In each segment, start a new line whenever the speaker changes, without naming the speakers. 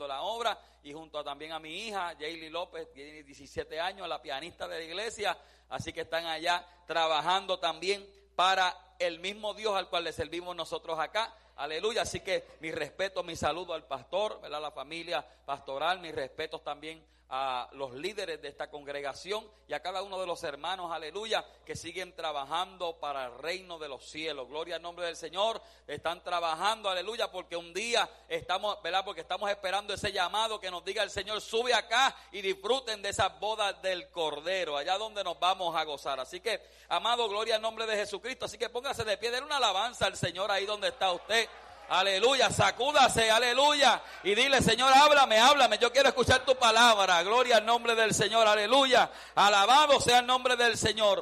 la obra, y junto también a mi hija, Jaylee López, tiene 17 años, la pianista de la iglesia, así que están allá trabajando también para el mismo Dios al cual le servimos nosotros acá. Aleluya, así que mi respeto, mi saludo al pastor, ¿verdad? La familia pastoral, mis respetos también a los líderes de esta congregación y a cada uno de los hermanos, aleluya, que siguen trabajando para el reino de los cielos. Gloria al nombre del Señor. Están trabajando, aleluya, porque un día estamos, ¿verdad? Porque estamos esperando ese llamado que nos diga el Señor, sube acá y disfruten de esas bodas del Cordero, allá donde nos vamos a gozar. Así que, amado, gloria al nombre de Jesucristo. Así que póngase de pie, denle una alabanza al Señor ahí donde está usted. Aleluya, sacúdase, aleluya, y dile, Señor, háblame, yo quiero escuchar tu palabra. Gloria al nombre del Señor, aleluya, alabado sea el nombre del Señor,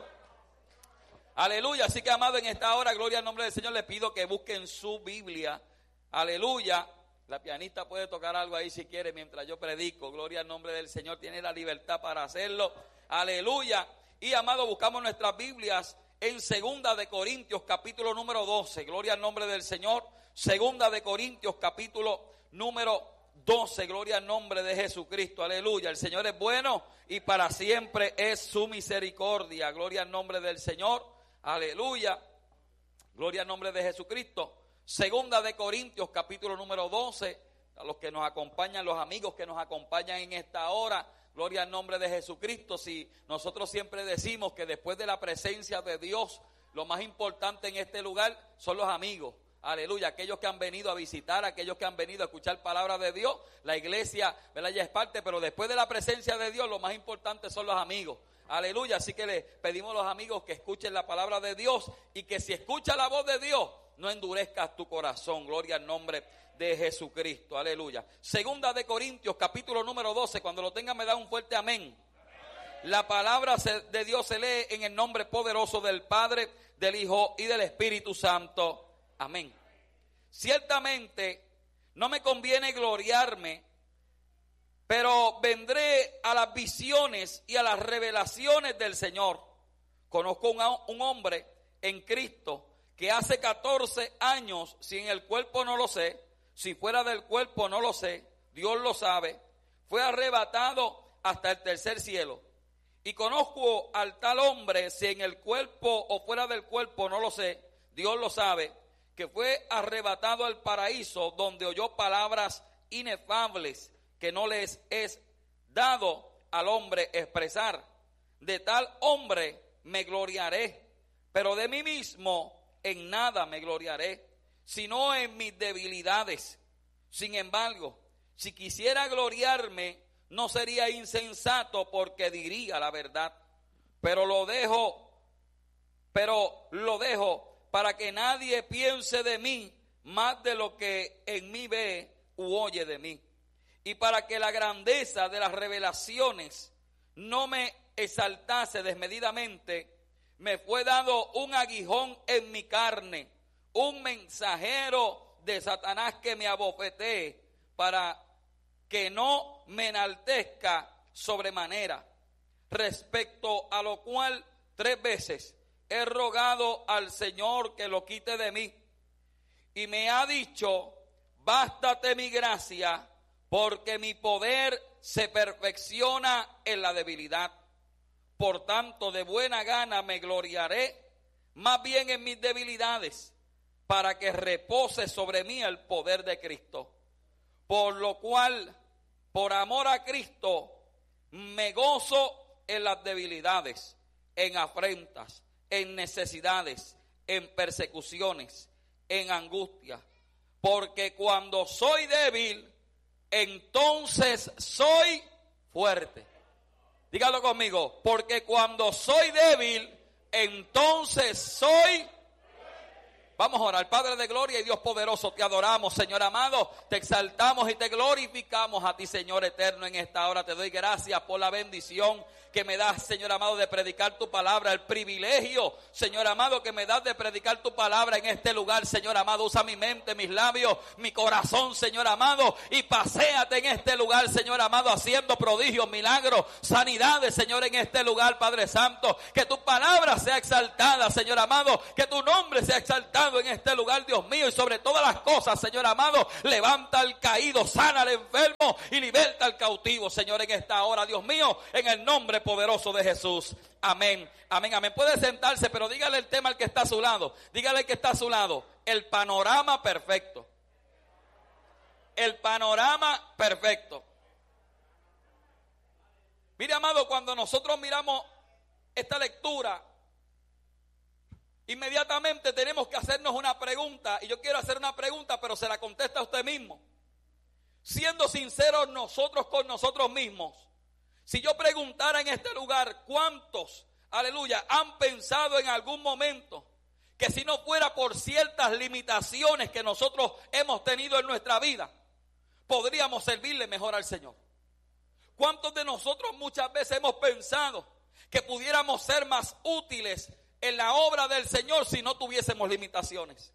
aleluya. Así que, amado, en esta hora, gloria al nombre del Señor, le pido que busquen su Biblia, aleluya. La pianista puede tocar algo ahí si quiere mientras yo predico, gloria al nombre del Señor, tiene la libertad para hacerlo, aleluya. Y, amado, buscamos nuestras Biblias en 2 de Corintios, capítulo número 12, gloria al nombre del Señor. 2 de Corintios, capítulo número 12, gloria al nombre de Jesucristo, aleluya. El Señor es bueno y para siempre es su misericordia, gloria al nombre del Señor, aleluya, gloria al nombre de Jesucristo. 2 de Corintios, capítulo número 12, a los que nos acompañan, los amigos que nos acompañan en esta hora, gloria al nombre de Jesucristo. Si nosotros siempre decimos que después de la presencia de Dios, lo más importante en este lugar son los amigos. Aleluya, aquellos que han venido a visitar, aquellos que han venido a escuchar palabra de Dios, la iglesia, ¿verdad? Ya es parte, pero después de la presencia de Dios, lo más importante son los amigos. Aleluya, así que le pedimos a los amigos que escuchen la palabra de Dios y que si escucha la voz de Dios, no endurezcas tu corazón. Gloria al nombre de Jesucristo, aleluya. 2 de Corintios, capítulo número 12, cuando lo tengan me da un fuerte amén. La palabra de Dios se lee en el nombre poderoso del Padre, del Hijo y del Espíritu Santo. Amén. Ciertamente no me conviene gloriarme, pero vendré a las visiones y a las revelaciones del Señor. Conozco un hombre en Cristo que hace 14 años, si en el cuerpo no lo sé, si fuera del cuerpo no lo sé, Dios lo sabe, fue arrebatado hasta el tercer cielo. Y conozco al tal hombre, si en el cuerpo o fuera del cuerpo no lo sé, Dios lo sabe, que fue arrebatado al paraíso, donde oyó palabras inefables que no les es dado al hombre expresar. De tal hombre me gloriaré, pero de mí mismo en nada me gloriaré, sino en mis debilidades. Sin embargo, si quisiera gloriarme, no sería insensato, porque diría la verdad, pero lo dejo para que nadie piense de mí más de lo que en mí ve u oye de mí. Y para que la grandeza de las revelaciones no me exaltase desmedidamente, me fue dado un aguijón en mi carne, un mensajero de Satanás que me abofetee, para que no me enaltezca sobremanera. Respecto a lo cual 3 veces he rogado al Señor que lo quite de mí, y me ha dicho: bástate mi gracia, porque mi poder se perfecciona en la debilidad. Por tanto, de buena gana me gloriaré más bien en mis debilidades, para que repose sobre mí el poder de Cristo. Por lo cual, por amor a Cristo, me gozo en las debilidades, en afrentas, en necesidades, en persecuciones, en angustia. Porque cuando soy débil, entonces soy fuerte. Dígalo conmigo. Porque cuando soy débil, entonces soy. Vamos a orar. Padre de gloria y Dios poderoso, te adoramos, Señor amado, te exaltamos y te glorificamos a ti, Señor eterno. En esta hora te doy gracias por la bendición que me das, Señor amado, de predicar tu palabra, el privilegio, Señor amado, que me das de predicar tu palabra en este lugar, Señor amado. Usa mi mente, mis labios, mi corazón, Señor amado, y paséate en este lugar, Señor amado, haciendo prodigios, milagros, sanidades, Señor, en este lugar, Padre Santo. Que tu palabra sea exaltada, Señor amado, que tu nombre sea exaltado amado, en este lugar, Dios mío, y sobre todas las cosas, Señor amado, levanta al caído, sana al enfermo y liberta al cautivo, Señor, en esta hora, Dios mío, en el nombre poderoso de Jesús. Amén, amén, amén. Puede sentarse, pero dígale el tema al que está a su lado. Dígale al que está a su lado. El panorama perfecto. El panorama perfecto. Mire, amado, cuando nosotros miramos esta lectura, inmediatamente tenemos que hacernos una pregunta. Y yo quiero hacer una pregunta, pero se la contesta a usted mismo. Siendo sinceros nosotros con nosotros mismos, si yo preguntara en este lugar, ¿cuántos, aleluya, han pensado en algún momento que si no fuera por ciertas limitaciones que nosotros hemos tenido en nuestra vida, podríamos servirle mejor al Señor? ¿Cuántos de nosotros muchas veces hemos pensado que pudiéramos ser más útiles en la obra del Señor si no tuviésemos limitaciones?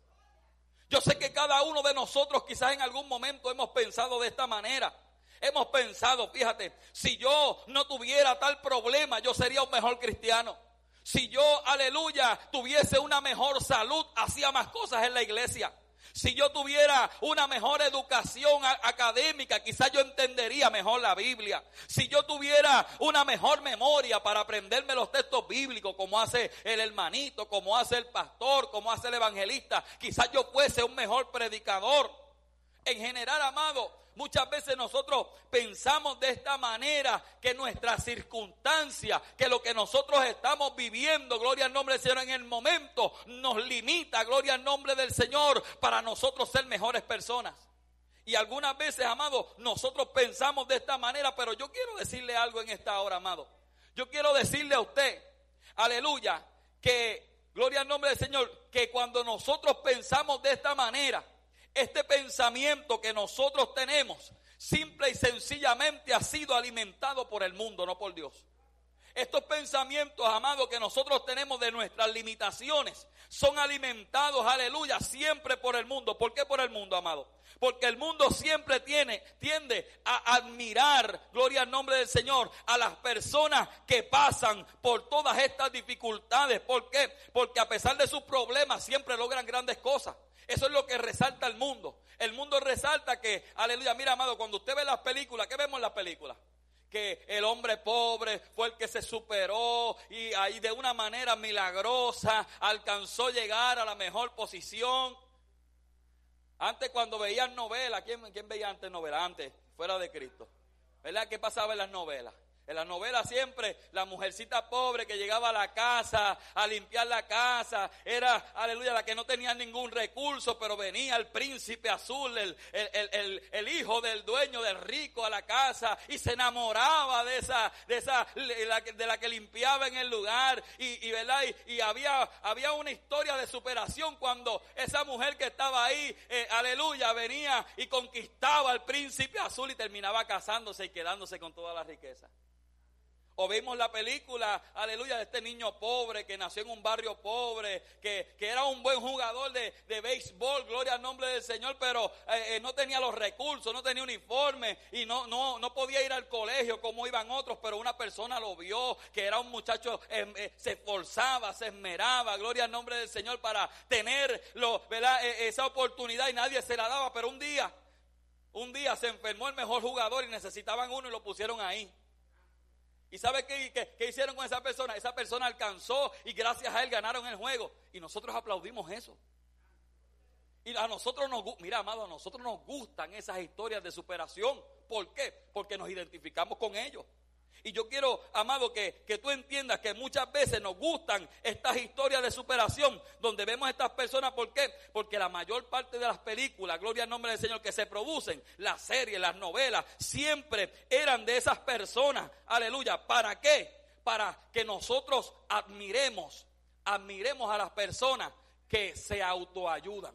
Yo sé que cada uno de nosotros quizás en algún momento hemos pensado de esta manera. Hemos pensado, fíjate, si yo no tuviera tal problema, yo sería un mejor cristiano. Si yo, aleluya, tuviese una mejor salud, hacía más cosas en la iglesia. Si yo tuviera una mejor educación académica, quizás yo entendería mejor la Biblia. Si yo tuviera una mejor memoria para aprenderme los textos bíblicos, como hace el hermanito, como hace el pastor, como hace el evangelista, quizás yo fuese un mejor predicador. En general, amado, muchas veces nosotros pensamos de esta manera, que nuestras circunstancias, que lo que nosotros estamos viviendo, gloria al nombre del Señor, en el momento nos limita, gloria al nombre del Señor, para nosotros ser mejores personas. Y algunas veces, amado, nosotros pensamos de esta manera, pero yo quiero decirle algo en esta hora, amado. Yo quiero decirle a usted, aleluya, que, gloria al nombre del Señor, que cuando nosotros pensamos de esta manera, este pensamiento que nosotros tenemos, simple y sencillamente ha sido alimentado por el mundo, no por Dios. Estos pensamientos, amados, que nosotros tenemos de nuestras limitaciones, son alimentados, aleluya, siempre por el mundo. ¿Por qué por el mundo, amado? Porque el mundo siempre tiende a admirar, gloria al nombre del Señor, a las personas que pasan por todas estas dificultades. ¿Por qué? Porque a pesar de sus problemas siempre logran grandes cosas. Eso es lo que resalta el mundo. El mundo resalta que, aleluya, mira, amado, cuando usted ve las películas, ¿qué vemos en las películas? Que el hombre pobre fue el que se superó y ahí de una manera milagrosa alcanzó llegar a la mejor posición. Antes, cuando veían novelas, ¿quién veía antes novelas? Antes, fuera de Cristo, ¿verdad? ¿Qué pasaba en las novelas? En las novelas siempre la mujercita pobre que llegaba a la casa a limpiar la casa era, aleluya, la que no tenía ningún recurso, pero venía el príncipe azul, el hijo del dueño del rico a la casa y se enamoraba de la que limpiaba en el lugar ¿verdad? Y había una historia de superación cuando esa mujer que estaba ahí, aleluya, venía y conquistaba al príncipe azul y terminaba casándose y quedándose con toda la riqueza. O vimos la película, aleluya, de este niño pobre que nació en un barrio pobre, que era un buen jugador de béisbol, gloria al nombre del Señor, pero no tenía los recursos, no tenía uniforme y no podía ir al colegio como iban otros, pero una persona lo vio, que era un muchacho, se esforzaba, se esmeraba, gloria al nombre del Señor, para tener ¿verdad? Esa oportunidad y nadie se la daba, pero un día se enfermó el mejor jugador y necesitaban uno y lo pusieron ahí. ¿Y sabe qué hicieron con esa persona? Esa persona alcanzó y gracias a él ganaron el juego. Y nosotros aplaudimos eso. Y a nosotros mira, amado, a nosotros nos gustan esas historias de superación. ¿Por qué? Porque nos identificamos con ellos. Y yo quiero, amado, que tú entiendas que muchas veces nos gustan estas historias de superación donde vemos a estas personas. ¿Por qué? Porque la mayor parte de las películas, gloria al nombre del Señor, que se producen, las series, las novelas, siempre eran de esas personas. Aleluya. ¿Para qué? Para que nosotros admiremos a las personas que se autoayudan.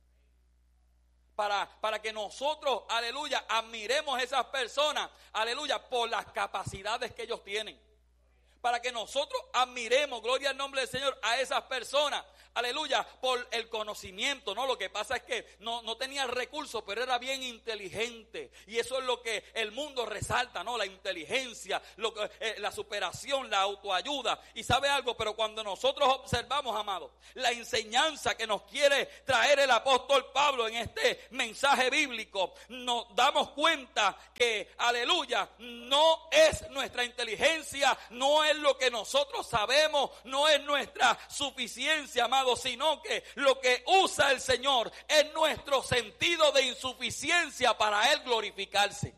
Para que nosotros, aleluya, admiremos a esas personas, aleluya, por las capacidades que ellos tienen. Para que nosotros admiremos, gloria al nombre del Señor, a esas personas, aleluya, por el conocimiento, ¿no? Lo que pasa es que no tenía recursos, pero era bien inteligente. Y eso es lo que el mundo resalta, ¿no? La inteligencia, la superación, la autoayuda. Y ¿sabe algo? Pero cuando nosotros observamos, amados, la enseñanza que nos quiere traer el apóstol Pablo en este mensaje bíblico, nos damos cuenta que, aleluya, no es nuestra inteligencia, no es lo que nosotros sabemos, no es nuestra suficiencia, amados, sino que lo que usa el Señor es nuestro sentido de insuficiencia para Él glorificarse.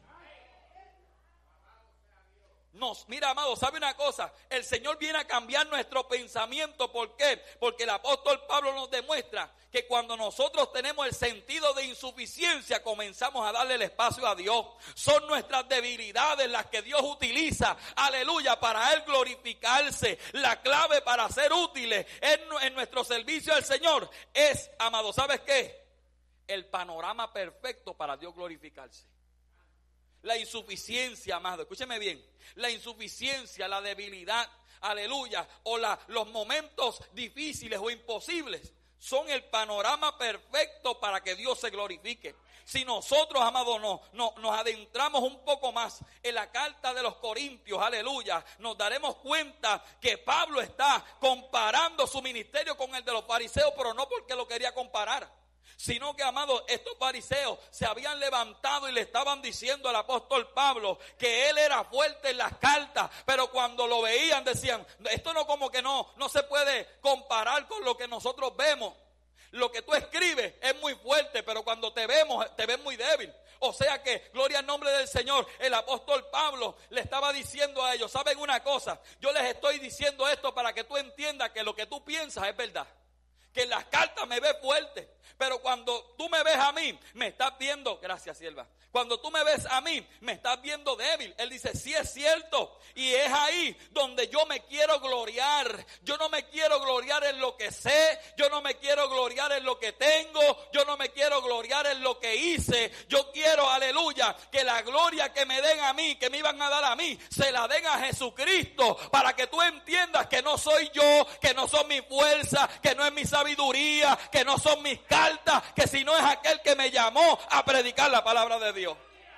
Mira, amado, ¿sabe una cosa? El Señor viene a cambiar nuestro pensamiento. ¿Por qué? Porque el apóstol Pablo nos demuestra que cuando nosotros tenemos el sentido de insuficiencia, comenzamos a darle el espacio a Dios. Son nuestras debilidades las que Dios utiliza, aleluya, para Él glorificarse. La clave para ser útiles en nuestro servicio al Señor es, amado, ¿sabes qué? El panorama perfecto para Dios glorificarse. La insuficiencia, amado, escúcheme bien, la insuficiencia, la debilidad, aleluya, o los momentos difíciles o imposibles son el panorama perfecto para que Dios se glorifique. Si nosotros, amados, nos adentramos un poco más en la carta de los Corintios, aleluya, nos daremos cuenta que Pablo está comparando su ministerio con el de los fariseos, pero no porque lo quería comparar, sino que, amados, estos fariseos se habían levantado y le estaban diciendo al apóstol Pablo que él era fuerte en las cartas, pero cuando lo veían decían, esto no, como que no se puede comparar con lo que nosotros vemos. Lo que tú escribes es muy fuerte, pero cuando te vemos, te ves muy débil. O sea que, gloria al nombre del Señor, el apóstol Pablo le estaba diciendo a ellos, ¿saben una cosa? Yo les estoy diciendo esto para que tú entiendas que lo que tú piensas es verdad. Que en las cartas me ves fuerte, pero cuando tú me ves a mí, me estás viendo, gracias sierva, cuando tú me ves a mí, me estás viendo débil. Él dice, sí es cierto, y es ahí donde yo me quiero gloriar. Yo no me quiero gloriar en lo que sé, yo no me quiero gloriar en lo que tengo, yo no me quiero gloriar en lo que hice. Yo quiero, aleluya, que la gloria que me den a mí, que me iban a dar a mí, se la den a Jesucristo, para que tú entiendas que no soy yo, que no son mi fuerza, que no es mi sabiduría, que no son mis cartas, que si no es aquel que me llamó a predicar la palabra de Dios.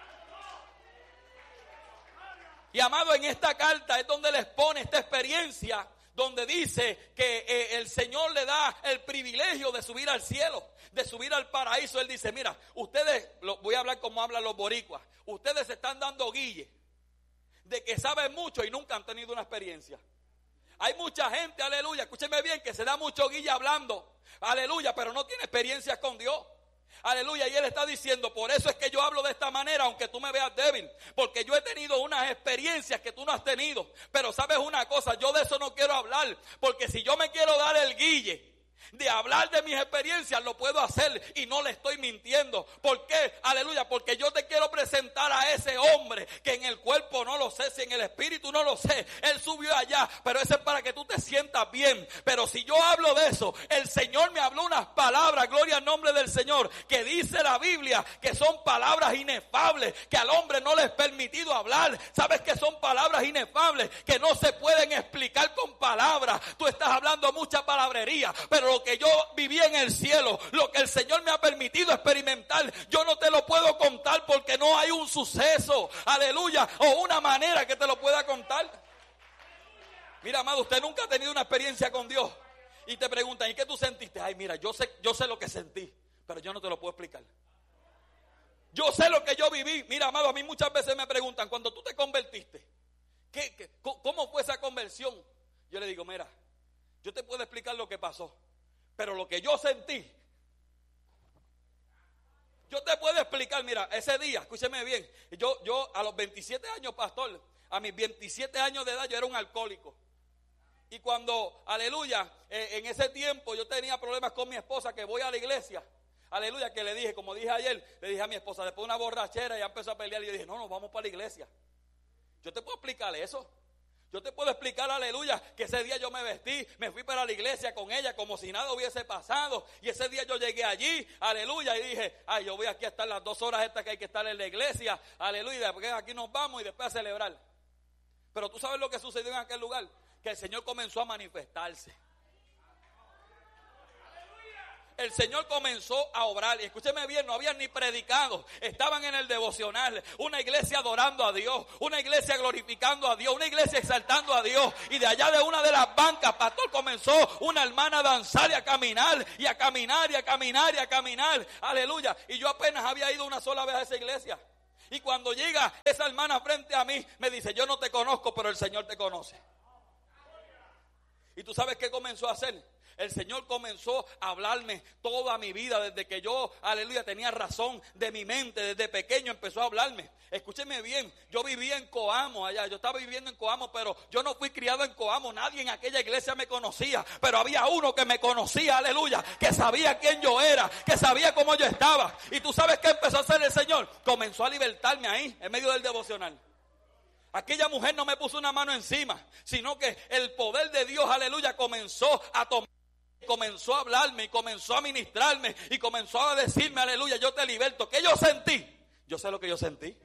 Y amado, en esta carta es donde les pone esta experiencia, donde dice que el Señor le da el privilegio de subir al cielo, de subir al paraíso. Él dice, mira, ustedes, voy a hablar como hablan los boricuas, ustedes se están dando guille de que saben mucho y nunca han tenido una experiencia. Hay mucha gente, aleluya, escúcheme bien, que se da mucho guille hablando, aleluya, pero no tiene experiencias con Dios. Aleluya, y él está diciendo, por eso es que yo hablo de esta manera, aunque tú me veas débil, porque yo he tenido unas experiencias que tú no has tenido. Pero sabes una cosa, yo de eso no quiero hablar, porque si yo me quiero dar el guille de hablar de mis experiencias, lo puedo hacer y no le estoy mintiendo. ¿Por qué? Aleluya, porque yo te quiero presentar a ese hombre que en el cuerpo no lo sé, si en el espíritu no lo sé, él subió allá, pero eso es para que tú te sientas bien. Pero si yo hablo de eso, el Señor me habló unas palabras, gloria al nombre del Señor, que dice la Biblia que son palabras inefables, que al hombre no le es permitido hablar. ¿Sabes que son palabras inefables? Que no se pueden explicar con palabras. Tú estás hablando mucha palabrería, pero lo que yo viví en el cielo, lo que el Señor me ha permitido experimentar, yo no te lo puedo contar porque no hay un suceso, aleluya, o una manera que te lo pueda contar. Mira, amado, usted nunca ha tenido una experiencia con Dios y te preguntan, ¿y qué tú sentiste? Ay, mira, yo sé lo que sentí, pero yo no te lo puedo explicar. Yo sé lo que yo viví. Mira, amado, a mí muchas veces me preguntan, cuando tú te convertiste, ¿cómo fue esa conversión? Yo le digo, mira, yo te puedo explicar lo que pasó, pero lo que yo sentí, yo te puedo explicar. Mira, ese día, escúcheme bien, yo a los 27 años, pastor, a mis 27 años de edad yo era un alcohólico. Y cuando, aleluya, en ese tiempo yo tenía problemas con mi esposa, que voy a la iglesia, aleluya, que le dije, como dije ayer, le dije a mi esposa, después de una borrachera, ya empezó a pelear, y yo dije, no, vamos para la iglesia. Yo te puedo explicar eso. Yo te puedo explicar, aleluya, que ese día yo me vestí, me fui para la iglesia con ella como si nada hubiese pasado. Y ese día yo llegué allí, aleluya, y dije, ay, yo voy aquí a estar las 2 horas estas que hay que estar en la iglesia, aleluya, porque aquí nos vamos y después a celebrar. Pero tú sabes lo que sucedió en aquel lugar, que el Señor comenzó a manifestarse. El Señor comenzó a obrar. Y escúcheme bien, no habían ni predicado. Estaban en el devocional. Una iglesia adorando a Dios. Una iglesia glorificando a Dios. Una iglesia exaltando a Dios. Y de allá de una de las bancas, pastor, comenzó una hermana a danzar y a caminar. Y a caminar y a caminar y a caminar. Aleluya. Y yo apenas había ido una sola vez a esa iglesia. Y cuando llega esa hermana frente a mí, me dice, yo no te conozco, pero el Señor te conoce. ¿Y tú sabes qué comenzó a hacer? El Señor comenzó a hablarme toda mi vida, desde que yo, aleluya, tenía razón de mi mente, desde pequeño empezó a hablarme. Escúcheme bien, yo vivía en Coamo allá, yo estaba viviendo en Coamo, pero yo no fui criado en Coamo, nadie en aquella iglesia me conocía, pero había uno que me conocía, aleluya, que sabía quién yo era, que sabía cómo yo estaba. ¿Y tú sabes qué empezó a hacer el Señor? Comenzó a libertarme ahí, en medio del devocional. Aquella mujer no me puso una mano encima, sino que el poder de Dios, aleluya, comenzó a tomar. Comenzó a hablarme y comenzó a ministrarme y comenzó a decirme, aleluya, yo te liberto. ¿Qué yo sentí? Yo sé lo que yo sentí.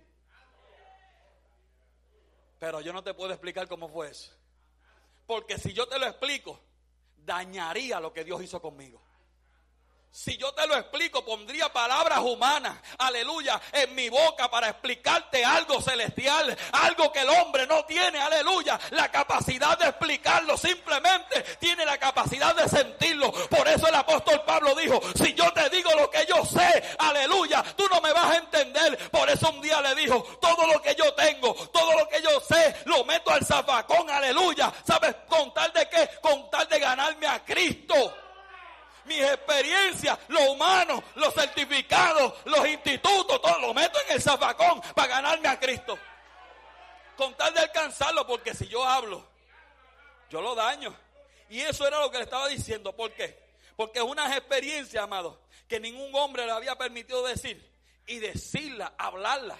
Pero yo no te puedo explicar cómo fue eso. Porque si yo te lo explico, dañaría lo que Dios hizo conmigo. Si yo te lo explico, pondría palabras humanas, aleluya, en mi boca para explicarte algo celestial, algo que el hombre no tiene, aleluya, la capacidad de explicarlo, simplemente tiene la capacidad de sentirlo. Por eso el apóstol Pablo dijo, si yo te digo lo que yo sé, aleluya, tú no me vas a entender. Por eso un día le dijo, todo lo que yo tengo, todo lo que yo sé, lo meto al zafacón, aleluya. ¿Sabes? ¿Con tal de qué? Con tal de ganarme a Cristo. Mis experiencias, lo humano, los certificados, los institutos, todo lo meto en el zafacón para ganarme a Cristo. Con tal de alcanzarlo, porque si yo hablo, yo lo daño. Y eso era lo que le estaba diciendo. ¿Por qué? Porque es unas experiencias, amados, que ningún hombre le había permitido decir. Y decirla, hablarla.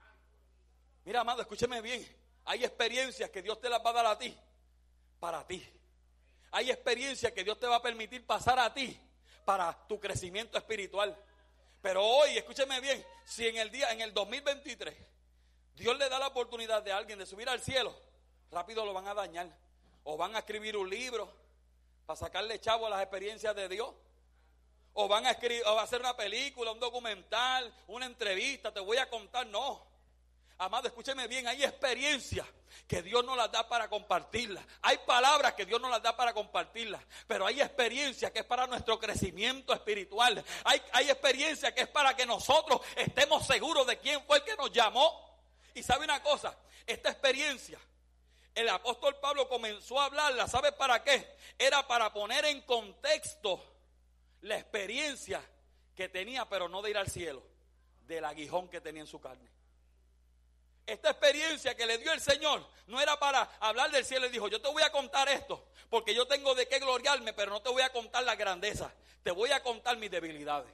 Mira, amado, escúcheme bien. Hay experiencias que Dios te las va a dar a ti, para ti. Hay experiencias que Dios te va a permitir pasar a ti para tu crecimiento espiritual. Pero hoy, escúcheme bien, si en el 2023, Dios le da la oportunidad de alguien de subir al cielo, rápido lo van a dañar. O van a escribir un libro para sacarle chavo a las experiencias de Dios. O van a escribir, o va a hacer una película, un documental, una entrevista, te voy a contar. No. Amado, escúcheme bien, hay experiencias que Dios nos las da para compartirlas. Hay palabras que Dios nos las da para compartirlas. Pero hay experiencias que es para nuestro crecimiento espiritual. Hay experiencias que es para que nosotros estemos seguros de quién fue el que nos llamó. Y sabe una cosa, esta experiencia, el apóstol Pablo comenzó a hablarla. ¿Sabe para qué? Era para poner en contexto la experiencia que tenía, pero no de ir al cielo, del aguijón que tenía en su carne. Esta experiencia que le dio el Señor no era para hablar del cielo. Él dijo, yo te voy a contar esto, porque yo tengo de qué gloriarme, pero no te voy a contar la grandeza. Te voy a contar mis debilidades.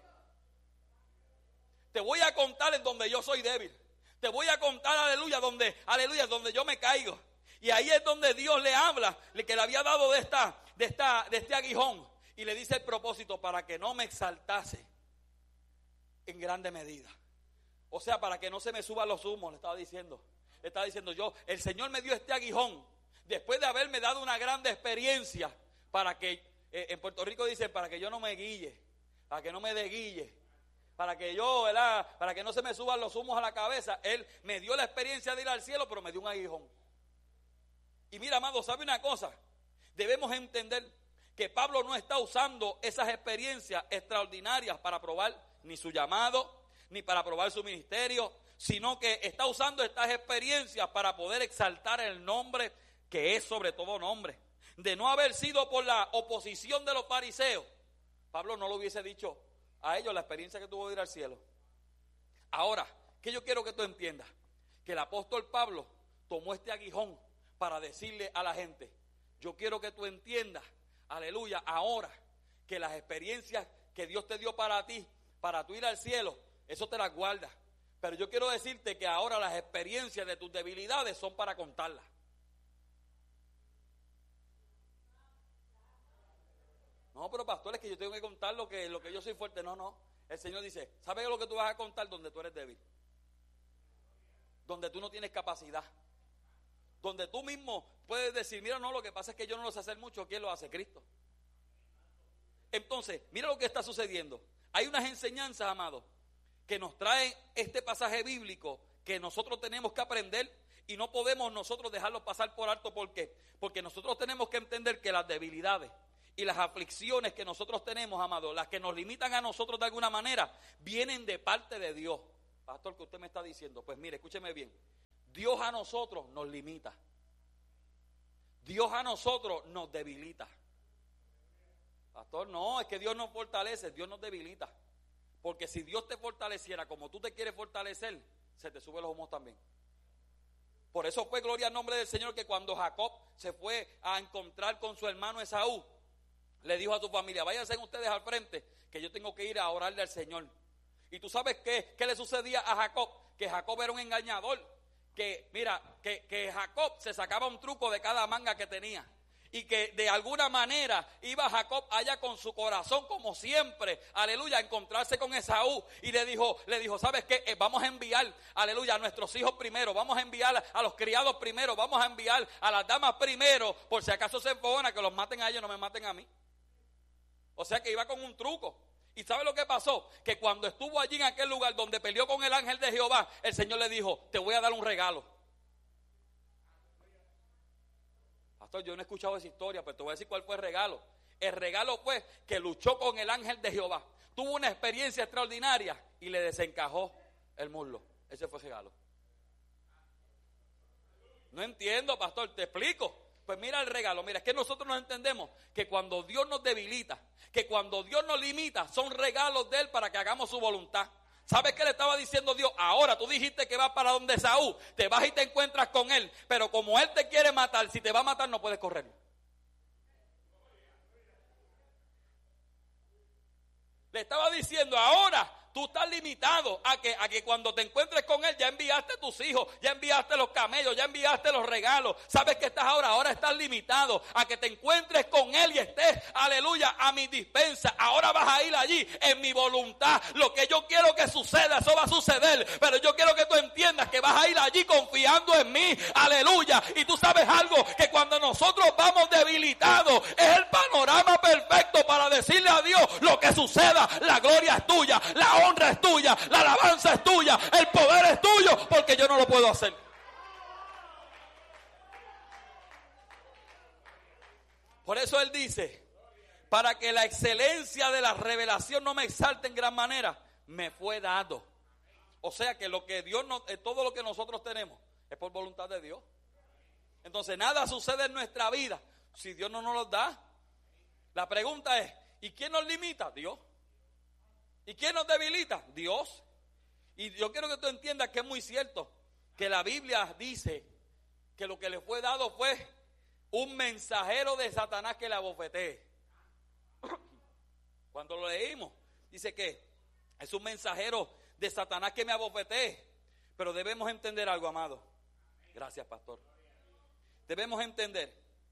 Te voy a contar en donde yo soy débil. Te voy a contar, aleluya, donde yo me caigo. Y ahí es donde Dios le habla, que le había dado de este aguijón. Y le dice el propósito, para que no me exaltase en grande medida. O sea, para que no se me suban los humos, le estaba diciendo. Le estaba diciendo yo, el Señor me dio este aguijón, después de haberme dado una grande experiencia, para que, en Puerto Rico dicen, para que yo no me guille, para que no me desguille, para que yo, ¿verdad? Para que no se me suban los humos a la cabeza. Él me dio la experiencia de ir al cielo, pero me dio un aguijón. Y mira, amado, ¿sabe una cosa? Debemos entender que Pablo no está usando esas experiencias extraordinarias para probar ni su llamado, ni para probar su ministerio, sino que está usando estas experiencias para poder exaltar el nombre que es sobre todo nombre. De no haber sido por la oposición de los fariseos, Pablo no lo hubiese dicho a ellos la experiencia que tuvo de ir al cielo. Ahora, que yo quiero que tú entiendas, que el apóstol Pablo tomó este aguijón para decirle a la gente, yo quiero que tú entiendas, aleluya, ahora que las experiencias que Dios te dio para ti, para tú ir al cielo, eso te las guardas. Pero yo quiero decirte que ahora las experiencias de tus debilidades son para contarlas. No, pero pastor, es que yo tengo que contar lo que yo soy fuerte. No. El Señor dice, ¿sabes lo que tú vas a contar? Donde tú eres débil. Donde tú no tienes capacidad. Donde tú mismo puedes decir, mira, no, lo que pasa es que yo no lo sé hacer mucho. ¿Quién lo hace? Cristo. Entonces, mira lo que está sucediendo. Hay unas enseñanzas, amados, que nos trae este pasaje bíblico que nosotros tenemos que aprender y no podemos nosotros dejarlo pasar por alto. ¿Por qué? Porque nosotros tenemos que entender que las debilidades y las aflicciones que nosotros tenemos, amados, las que nos limitan a nosotros de alguna manera, vienen de parte de Dios. Pastor, ¿qué usted me está diciendo? Pues mire, escúcheme bien. Dios a nosotros nos limita. Dios a nosotros nos debilita. Pastor, no, es que Dios nos fortalece, Dios nos debilita. Porque si Dios te fortaleciera como tú te quieres fortalecer, se te suben los humos también. Por eso fue gloria al nombre del Señor que cuando Jacob se fue a encontrar con su hermano Esaú, le dijo a su familia, váyanse ustedes al frente, que yo tengo que ir a orarle al Señor. Y tú sabes qué le sucedía a Jacob, que Jacob era un engañador, que mira, que Jacob se sacaba un truco de cada manga que tenía. Y que de alguna manera iba Jacob allá con su corazón como siempre, aleluya, a encontrarse con Esaú. Y le dijo, ¿sabes qué? Vamos a enviar, aleluya, a nuestros hijos primero, vamos a enviar a los criados primero, vamos a enviar a las damas primero, por si acaso se enfogona, que los maten a ellos, no me maten a mí. O sea que iba con un truco. ¿Y sabe lo que pasó? Que cuando estuvo allí en aquel lugar donde peleó con el ángel de Jehová, el Señor le dijo, te voy a dar un regalo. Pastor, yo no he escuchado esa historia, pero te voy a decir cuál fue el regalo. El regalo fue que luchó con el ángel de Jehová. Tuvo una experiencia extraordinaria y le desencajó el muslo. Ese fue el regalo. No entiendo, pastor, te explico. Pues mira el regalo, mira, es que nosotros nos entendemos que cuando Dios nos debilita, que cuando Dios nos limita, son regalos de Él para que hagamos su voluntad. ¿Sabes qué le estaba diciendo Dios? Ahora tú dijiste que vas para donde Esaú, te vas y te encuentras con él, pero como él te quiere matar, si te va a matar no puedes correr. Le estaba diciendo, ahora tú estás limitado a que cuando te encuentres con él ya enviaste tus hijos, ya enviaste los camellos, ya enviaste los regalos. ¿Sabes qué estás ahora? Ahora estás limitado a que te encuentres con él y estés, aleluya, a mi dispensa. Ahora vas a ir allí en mi voluntad. Lo que yo quiero que suceda, eso va a suceder. Pero yo quiero que tú entiendas que vas a ir allí confiando en mí. Aleluya. Y tú sabes algo, que cuando nosotros vamos debilitados, es el panorama perfecto para decirle a Dios lo que suceda. La gloria es tuya, la honra es tuya, la alabanza es tuya, el poder es tuyo, porque yo no lo puedo hacer. Por eso él dice, para que la excelencia de la revelación no me exalte en gran manera, me fue dado. O sea que lo que Dios todo lo que nosotros tenemos es por voluntad de Dios. Entonces nada sucede en nuestra vida si Dios no nos lo da. La pregunta es, ¿y quién nos limita? Dios. ¿Y quién nos debilita? Dios. Y yo quiero que tú entiendas que es muy cierto que la Biblia dice que lo que le fue dado fue un mensajero de Satanás que la abofetee. Cuando lo leímos, dice que es un mensajero de Satanás que me abofetee. Pero debemos entender algo, amado. Gracias, pastor. Debemos entender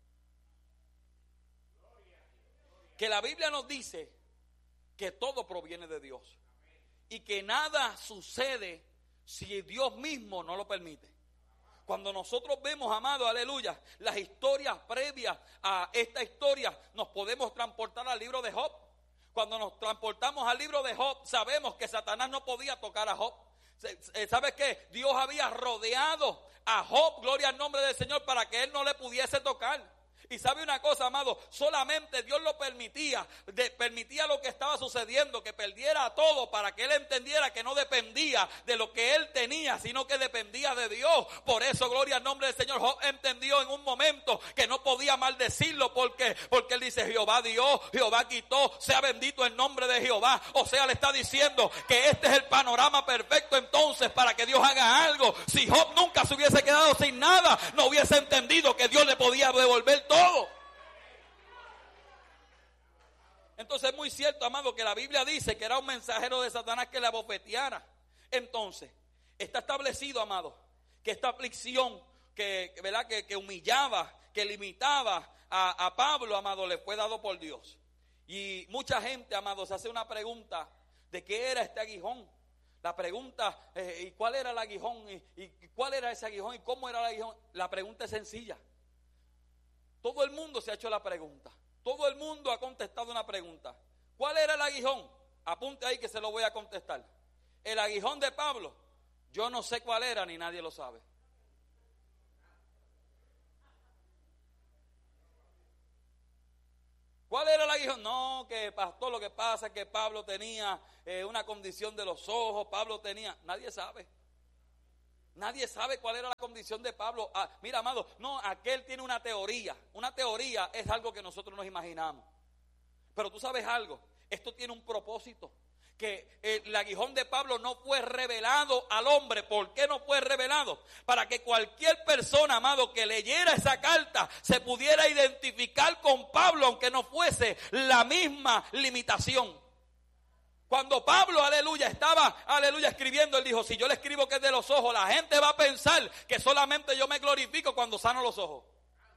que la Biblia nos dice que todo proviene de Dios y que nada sucede si Dios mismo no lo permite. Cuando nosotros vemos, amado, aleluya, las historias previas a esta historia, nos podemos transportar al libro de Job. Cuando nos transportamos al libro de Job, sabemos que Satanás no podía tocar a Job. ¿Sabes qué? Dios había rodeado a Job, gloria al nombre del Señor, para que él no le pudiese tocar. Y sabe una cosa, amado, solamente Dios lo permitía lo que estaba sucediendo, que perdiera todo para que él entendiera que no dependía de lo que él tenía, sino que dependía de Dios. Por eso, gloria al nombre del Señor, Job entendió en un momento que no podía maldecirlo, porque él dice, Jehová dio, Jehová quitó, sea bendito el nombre de Jehová. O sea, le está diciendo que este es el panorama perfecto entonces para que Dios haga algo. Si Job nunca se hubiese quedado sin nada, no hubiese entendido que Dios le podía devolver todo. Entonces es muy cierto, amado, que la Biblia dice que era un mensajero de Satanás que le abofeteara. Entonces, está establecido, amado, que esta aflicción que humillaba, que limitaba a Pablo, amado, le fue dado por Dios. Y mucha gente, amado, se hace una pregunta de qué era este aguijón. La pregunta, ¿y cuál era el aguijón? ¿Y cuál era ese aguijón? ¿Y cómo era el aguijón? La pregunta es sencilla. Todo el mundo se ha hecho la pregunta. Todo el mundo ha contestado una pregunta. ¿Cuál era el aguijón? Apunte ahí que se lo voy a contestar. El aguijón de Pablo, yo no sé cuál era ni nadie lo sabe. ¿Cuál era el aguijón? No, que pastor, lo que pasa es que Pablo tenía una condición de los ojos, Pablo tenía, nadie sabe. Nadie sabe cuál era la condición de Pablo. Mira, amado, no, aquel tiene una teoría. Una teoría es algo que nosotros nos imaginamos. Pero tú sabes algo, esto tiene un propósito. Que el aguijón de Pablo no fue revelado al hombre. ¿Por qué no fue revelado? Para que cualquier persona, amado, que leyera esa carta se pudiera identificar con Pablo, aunque no fuese la misma limitación. Cuando Pablo, aleluya, estaba, aleluya, escribiendo, él dijo, si yo le escribo que es de los ojos, la gente va a pensar que solamente yo me glorifico cuando sano los ojos.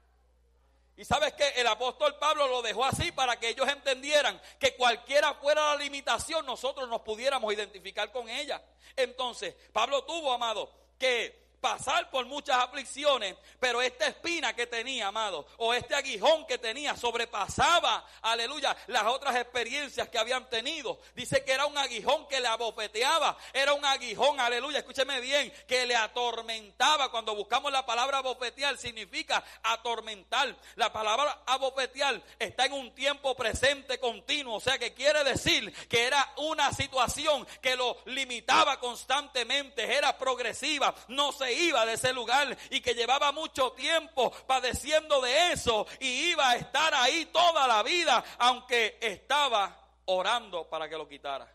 Y sabes que el apóstol Pablo lo dejó así para que ellos entendieran que cualquiera fuera la limitación, nosotros nos pudiéramos identificar con ella. Entonces, Pablo tuvo, amado, que pasar por muchas aflicciones, pero esta espina que tenía, amado, o este aguijón que tenía, sobrepasaba, aleluya, las otras experiencias que habían tenido. Dice que era un aguijón que le abofeteaba, era un aguijón, aleluya, escúcheme bien, que le atormentaba. Cuando buscamos la palabra abofetear, significa atormentar. La palabra abofetear está en un tiempo presente continuo, o sea que quiere decir que era una situación que lo limitaba constantemente, era progresiva, no se iba de ese lugar y que llevaba mucho tiempo padeciendo de eso y iba a estar ahí toda la vida, aunque estaba orando para que lo quitara.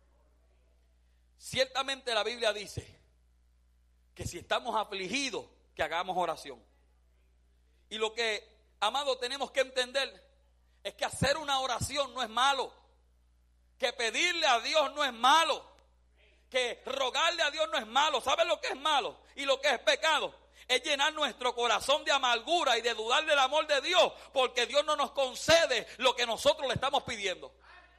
Ciertamente la Biblia dice que si estamos afligidos, que hagamos oración. Y lo que, amado, tenemos que entender es que hacer una oración no es malo, que pedirle a Dios no es malo, que rogarle a Dios no es malo. ¿Sabe lo que es malo y lo que es pecado? Es llenar nuestro corazón de amargura y de dudar del amor de Dios, porque Dios no nos concede lo que nosotros le estamos pidiendo.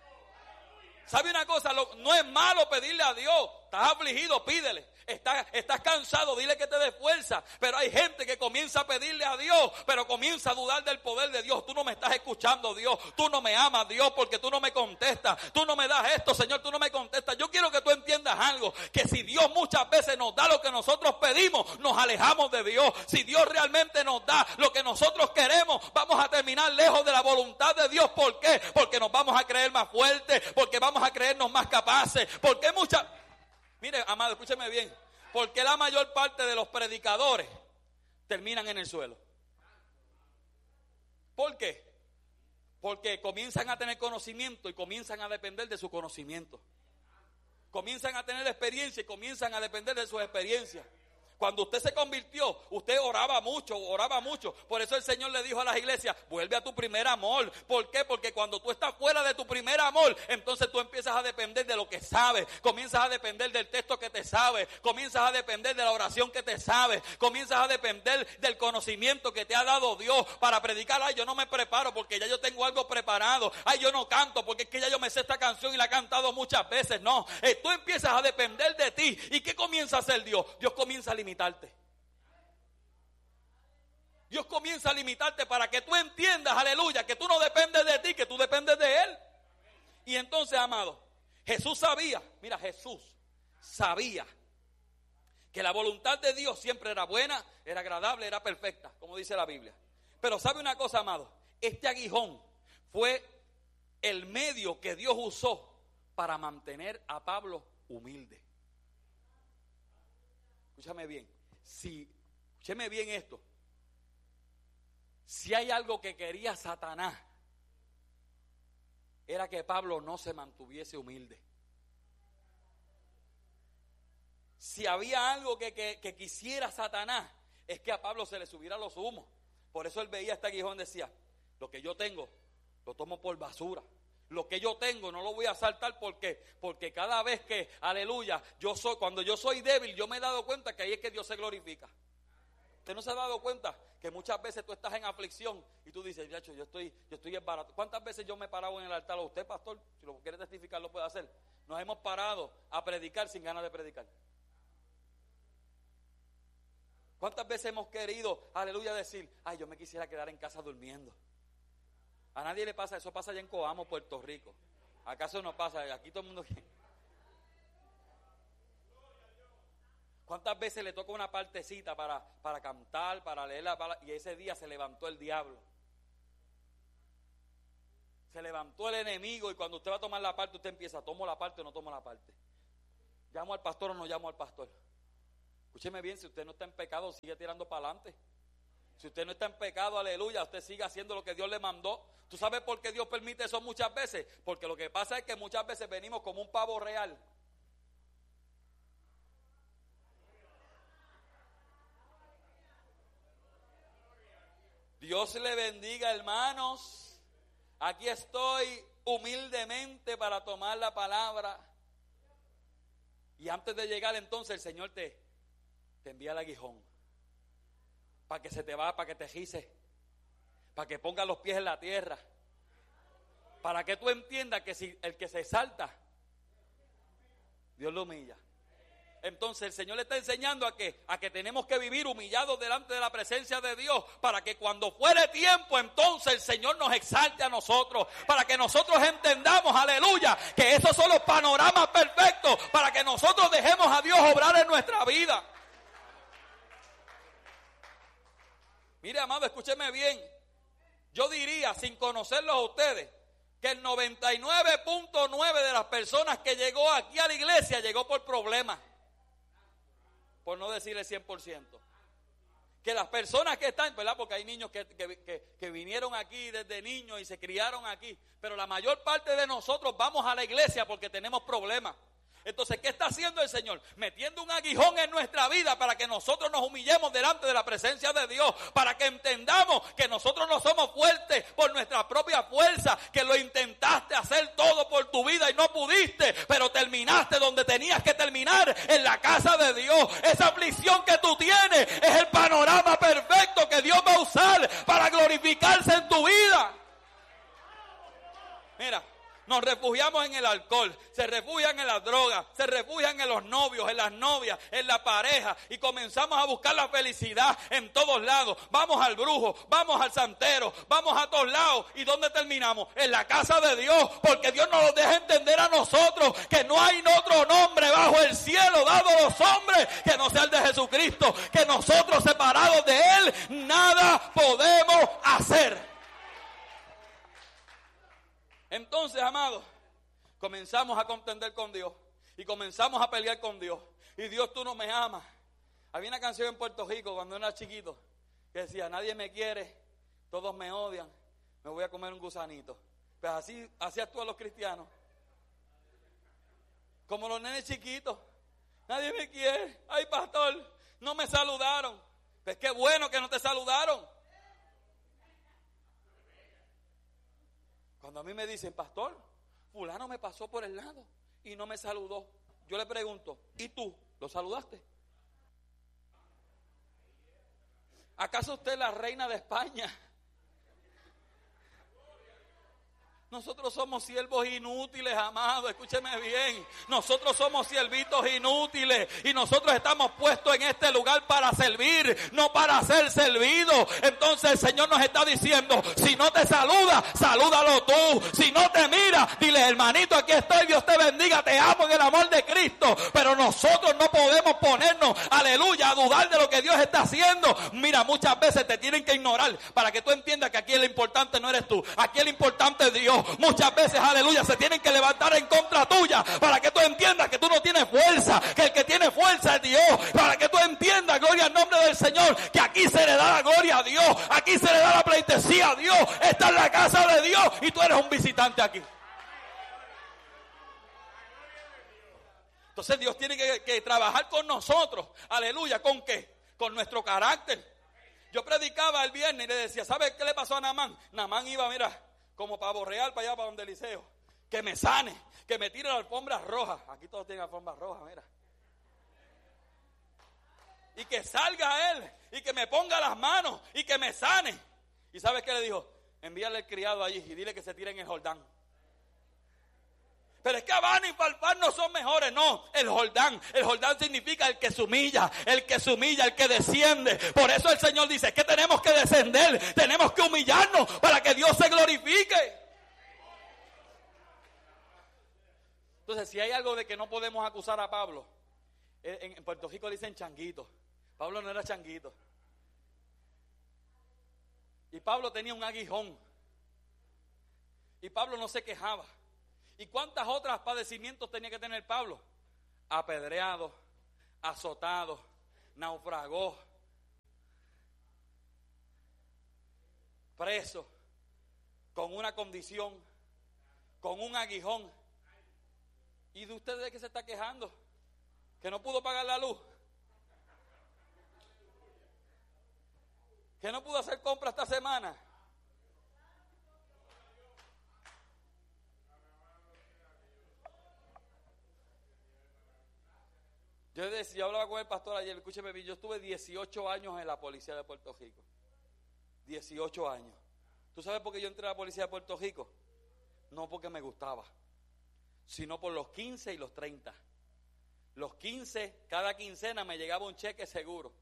¿Sabe una cosa? No es malo pedirle a Dios. Estás afligido, pídele. Estás cansado, dile que te dé fuerza. Pero hay gente que comienza a pedirle a Dios, pero comienza a dudar del poder de Dios. Tú no me estás escuchando, Dios. Tú no me amas, Dios, porque tú no me contestas. Tú no me das esto, Señor, tú no me contestas. Yo quiero que tú entiendas algo, que si Dios muchas veces nos da lo que nosotros pedimos, nos alejamos de Dios. Si Dios realmente nos da lo que nosotros queremos, vamos a terminar lejos de la voluntad de Dios. ¿Por qué? Porque nos vamos a creer más fuertes, porque vamos a creernos más capaces, porque muchas... Mire, amado, escúcheme bien. Porque la mayor parte de los predicadores terminan en el suelo. ¿Por qué? Porque comienzan a tener conocimiento y comienzan a depender de su conocimiento. Comienzan a tener experiencia y comienzan a depender de sus experiencias. Cuando usted se convirtió, usted oraba mucho. Por eso el Señor le dijo a las iglesias, vuelve a tu primer amor. ¿Por qué? Porque cuando tú estás fuera de tu primer amor, entonces tú empiezas a depender de lo que sabes. Comienzas a depender del texto que te sabes. Comienzas a depender de la oración que te sabes. Comienzas a depender del conocimiento que te ha dado Dios para predicar. Ay, yo no me preparo porque ya yo tengo algo preparado. Ay, yo no canto porque es que ya yo me sé esta canción y la he cantado muchas veces. No, tú empiezas a depender de ti. ¿Y qué comienza a hacer Dios? Dios comienza a limitarte. Dios comienza a limitarte para que tú entiendas, aleluya, que tú no dependes de ti, que tú dependes de Él. Y entonces, amado, Jesús sabía que la voluntad de Dios siempre era buena, era agradable, era perfecta, como dice la Biblia. Pero sabe una cosa, amado, este aguijón fue el medio que Dios usó para mantener a Pablo humilde. Escúchame bien, escúchame bien esto. Si hay algo que quería Satanás, era que Pablo no se mantuviese humilde. Si había algo que quisiera Satanás, es que a Pablo se le subiera los humos. Por eso él veía este aguijón y decía, lo que yo tengo, lo tomo por basura. Lo que yo tengo no lo voy a saltar porque cada vez que, aleluya, cuando yo soy débil, yo me he dado cuenta que ahí es que Dios se glorifica. ¿Usted no se ha dado cuenta que muchas veces tú estás en aflicción y tú dices, yo estoy barato? ¿Cuántas veces yo me he parado en el altar? O usted, pastor, si lo quiere testificar, lo puede hacer. Nos hemos parado a predicar sin ganas de predicar. ¿Cuántas veces hemos querido, aleluya, decir, ay, yo me quisiera quedar en casa durmiendo? A nadie le pasa, eso pasa allá en Coamo, Puerto Rico. ¿Acaso no pasa? Aquí todo el mundo... ¿Cuántas veces le toca una partecita para cantar, para leer la palabra? Y ese día se levantó el diablo. Se levantó el enemigo y cuando usted va a tomar la parte, usted empieza, ¿tomo la parte o no tomo la parte? ¿Llamo al pastor o no llamo al pastor? Escúcheme bien, si usted no está en pecado, sigue tirando para adelante. Si usted no está en pecado, aleluya, usted sigue haciendo lo que Dios le mandó. ¿Tú sabes por qué Dios permite eso muchas veces? Porque lo que pasa es que muchas veces venimos como un pavo real. Dios le bendiga, hermanos. Aquí estoy humildemente para tomar la palabra. Y antes de llegar entonces el Señor te envía el aguijón. Para que se te va, para que te gice. Para que ponga los pies en la tierra. Para que tú entiendas que si el que se exalta, Dios lo humilla. Entonces el Señor le está enseñando a que tenemos que vivir humillados delante de la presencia de Dios, para que cuando fuere tiempo entonces el Señor nos exalte a nosotros, para que nosotros entendamos, aleluya, que esos son los panoramas perfectos, para que nosotros dejemos a Dios obrar en nuestra vida. Mire, amado, escúcheme bien. Yo diría, sin conocerlos a ustedes, que el 99.9 de las personas que llegó aquí a la iglesia llegó por problemas. Por no decir el 100%. Que las personas que están, ¿verdad? Porque hay niños que vinieron aquí desde niños y se criaron aquí. Pero la mayor parte de nosotros vamos a la iglesia porque tenemos problemas. Entonces, ¿qué está haciendo el Señor? Metiendo un aguijón en nuestra vida para que nosotros nos humillemos delante de la presencia de Dios, para que entendamos que nosotros no somos fuertes por nuestra propia fuerza, que lo intentaste hacer todo por tu vida y no pudiste, pero terminaste donde tenías que terminar, en la casa de Dios. Esa aflicción que tú tienes es el panorama perfecto que Dios va a usar para glorificarse en tu vida. Mira, nos refugiamos en el alcohol, se refugian en las drogas, se refugian en los novios, en las novias, en la pareja, y comenzamos a buscar la felicidad en todos lados. Vamos al brujo, vamos al santero, vamos a todos lados. ¿Y dónde terminamos? En la casa de Dios, porque Dios nos lo deja entender a nosotros que no hay otro nombre bajo el cielo dado a los hombres que no sea el de Jesucristo, que nosotros separados de Él nada podemos hacer. Entonces, amados, comenzamos a contender con Dios y comenzamos a pelear con Dios. Y Dios, tú no me amas. Había una canción en Puerto Rico cuando era chiquito que decía, nadie me quiere, todos me odian, me voy a comer un gusanito. Pues así actúan los cristianos. Como los nenes chiquitos, nadie me quiere. Ay, pastor, no me saludaron. Pues qué bueno que no te saludaron. Cuando a mí me dicen, pastor, fulano me pasó por el lado y no me saludó. Yo le pregunto, ¿y tú? ¿Lo saludaste? ¿Acaso usted es la reina de España? Nosotros somos siervos inútiles, amados, escúcheme bien. Nosotros somos siervitos inútiles y nosotros estamos puestos en este lugar para servir, no para ser servidos. Entonces el Señor nos está diciendo, si no te saluda, salúdalo tú. Si no te mira, dile, hermanito, aquí estoy, Dios te bendiga, te amo en el amor de Cristo. Pero nosotros no podemos ponernos, aleluya, a dudar de lo que Dios está haciendo. Mira, muchas veces te tienen que ignorar para que tú entiendas que aquí lo importante no eres tú, aquí lo importante es Dios. Muchas veces, aleluya, se tienen que levantar en contra tuya para que tú entiendas que tú no tienes fuerza, que el que tiene fuerza es Dios, para que tú entiendas, gloria al nombre del Señor, que aquí se le da la gloria a Dios, aquí se le da la pleitesía a Dios, está en la casa de Dios y tú eres un visitante aquí. Entonces Dios tiene que trabajar con nosotros, aleluya, ¿con qué? Con nuestro carácter. Yo predicaba el viernes y le decía, ¿sabes qué le pasó a Naamán? Naamán iba, mira, como pavo real para allá, para donde Eliseo, que me sane, que me tire la alfombra roja. Aquí todos tienen alfombra roja, mira. Y que salga él, y que me ponga las manos, y que me sane. ¿Y sabes qué le dijo? Envíale el criado allí y dile que se tire en el Jordán. Pero es que Habana y Farfán no son mejores. No, el Jordán significa el que se humilla, el que desciende. Por eso el Señor dice que tenemos que descender, tenemos que humillarnos para que Dios se glorifique. Entonces, si hay algo de que no podemos acusar a Pablo, en Puerto Rico le dicen changuito. Pablo no era changuito. Y Pablo tenía un aguijón. Y Pablo no se quejaba. ¿Y cuántas otras padecimientos tenía que tener Pablo? Apedreado, azotado, naufragó, preso, con una condición, con un aguijón. ¿Y de ustedes de qué se está quejando? ¿Que no pudo pagar la luz? ¿Que no pudo hacer compra esta semana? Yo hablaba con el pastor ayer, escúcheme bien, yo estuve 18 años en la policía de Puerto Rico. 18 años. ¿Tú sabes por qué yo entré a la policía de Puerto Rico? No porque me gustaba, sino por los 15 y los 30. Los 15, cada quincena me llegaba un cheque seguro.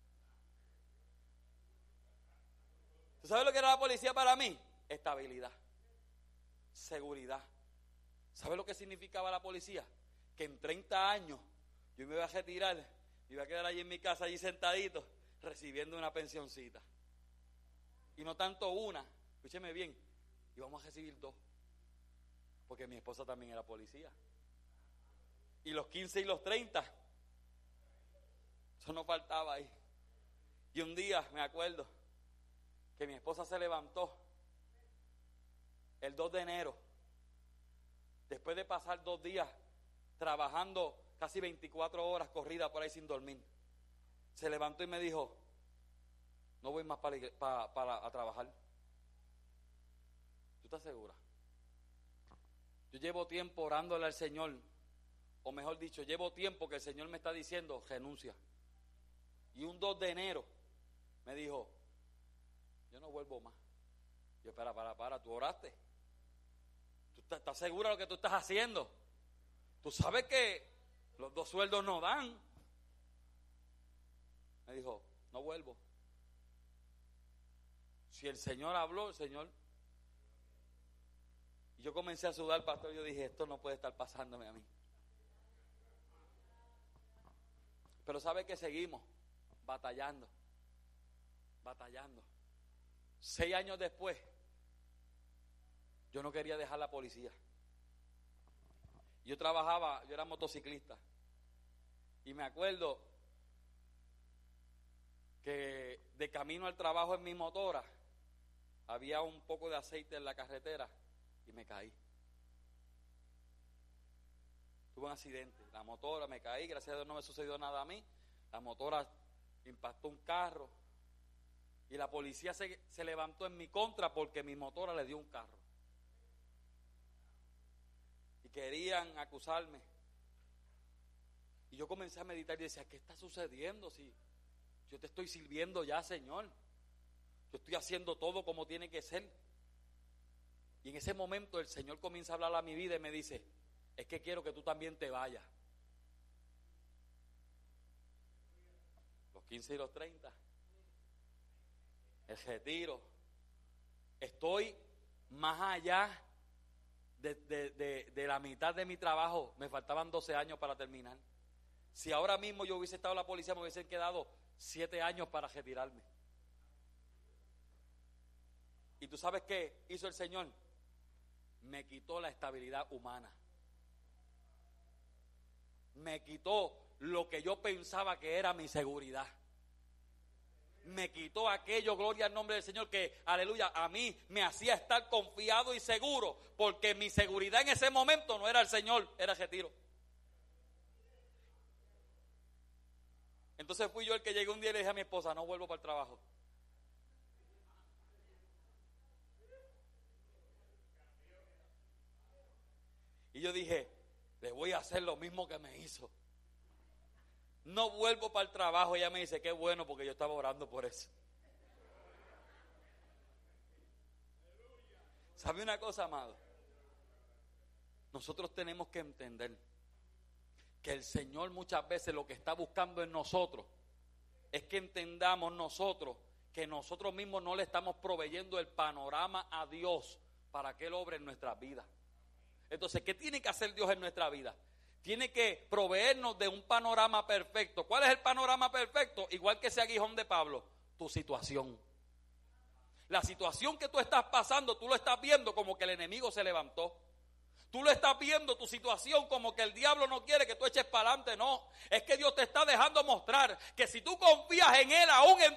¿Tú sabes lo que era la policía para mí? Estabilidad, seguridad. ¿Sabes lo que significaba la policía? Que en 30 años yo me iba a retirar, me iba a quedar allí en mi casa, allí sentadito, recibiendo una pensioncita. Y no tanto una, escúcheme bien, íbamos a recibir 2, porque mi esposa también era policía. Y los 15 y los 30, eso no faltaba ahí. Y un día me acuerdo que mi esposa se levantó el 2 de enero, después de pasar 2 días trabajando casi 24 horas corrida por ahí sin dormir. Se levantó y me dijo, no voy más a trabajar. ¿Tú estás segura? Yo llevo tiempo orándole al Señor, o mejor dicho, llevo tiempo que el Señor me está diciendo, renuncia. Y un 2 de enero me dijo, yo no vuelvo más. Yo, para, ¿tú oraste? ¿Tú estás segura de lo que tú estás haciendo? Tú sabes que los 2 sueldos no dan. Me dijo, no vuelvo. Si el Señor habló, el Señor. Y yo comencé a sudar, pastor. Yo dije, esto no puede estar pasándome a mí. Pero sabe que seguimos batallando. 6 años después, yo no quería dejar la policía. Yo era motociclista. Y me acuerdo que de camino al trabajo en mi motora, había un poco de aceite en la carretera y me caí. Tuve un accidente. La motora, me caí, gracias a Dios no me sucedió nada a mí. La motora impactó un carro. Y la policía se levantó en mi contra porque mi motora le dio un carro. Y querían acusarme. Y yo comencé a meditar y decía, ¿qué está sucediendo? Si yo te estoy sirviendo ya, Señor. Yo estoy haciendo todo como tiene que ser. Y en ese momento el Señor comienza a hablar a mi vida y me dice, es que quiero que tú también te vayas. Los 15 y los 30. El retiro. Estoy más allá de la mitad de mi trabajo. Me faltaban 12 años para terminar. Si ahora mismo yo hubiese estado en la policía, me hubiesen quedado 7 años para retirarme. ¿Y tú sabes qué hizo el Señor? Me quitó la estabilidad humana. Me quitó lo que yo pensaba que era mi seguridad. Me quitó aquello, gloria al nombre del Señor, que, aleluya, a mí me hacía estar confiado y seguro, porque mi seguridad en ese momento no era el Señor, era el retiro. Entonces fui yo el que llegué un día y le dije a mi esposa, no vuelvo para el trabajo. Y yo dije, le voy a hacer lo mismo que me hizo. No vuelvo para el trabajo. Ella me dice, qué bueno, porque yo estaba orando por eso. ¿Sabe una cosa, amado? nosotros tenemos que entender que el Señor muchas veces lo que está buscando en nosotros es que entendamos nosotros que nosotros mismos no le estamos proveyendo el panorama a Dios para que Él obre en nuestras vidas. Entonces, ¿qué tiene que hacer Dios en nuestra vida? Tiene que proveernos de un panorama perfecto. ¿Cuál es el panorama perfecto? Igual que ese aguijón de Pablo, tu situación. La situación que tú estás pasando, tú lo estás viendo como que el enemigo se levantó. Tú lo estás viendo, tu situación, como que el diablo no quiere que tú eches para adelante. No, es que Dios te está dejando mostrar que si tú confías en Él, aún en